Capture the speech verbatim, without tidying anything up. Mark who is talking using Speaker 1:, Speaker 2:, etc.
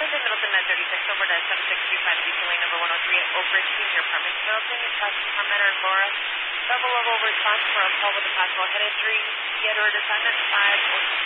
Speaker 1: Pacific Middleton nine thirty-six over to seven six two five Beach Lane number one oh three at Oak Ridge Senior Apartments, Middleton. Request Carmenter and Laura. Double level response for a call with a possible head injury. Theater assignment five